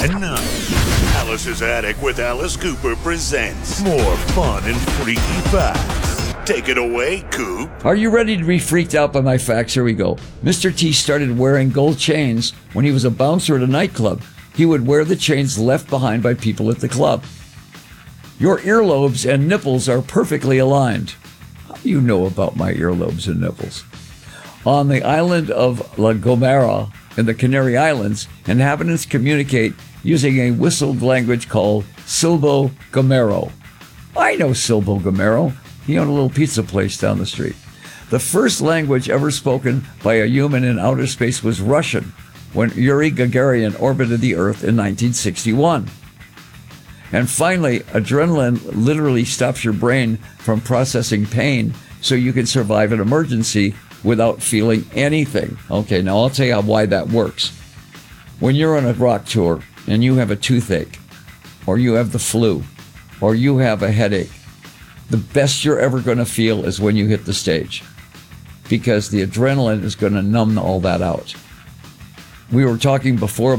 And now, Alice's Attic with Alice Cooper presents more fun and freaky facts. Take it away, Coop. Are you ready to be freaked out by my facts? Here we go. Mr. T started wearing gold chains when he was a bouncer at a nightclub. He would wear the chains left behind by people at the club. Your earlobes and nipples are perfectly aligned. How do you know about my earlobes and nipples? On the island of La Gomera in the Canary Islands, inhabitants communicate using a whistled language called Silbo Gomero. I know Silbo Gomero. He owned a little pizza place down the street. The first language ever spoken by a human in outer space was Russian when Yuri Gagarin orbited the Earth in 1961. And finally, adrenaline literally stops your brain from processing pain so you can survive an emergency without feeling anything. Okay, now I'll tell you why that works. When you're on a rock tour and you have a toothache, or you have the flu, or you have a headache, the best you're ever going to feel is when you hit the stage, because the adrenaline is going to numb all that out. We were talking before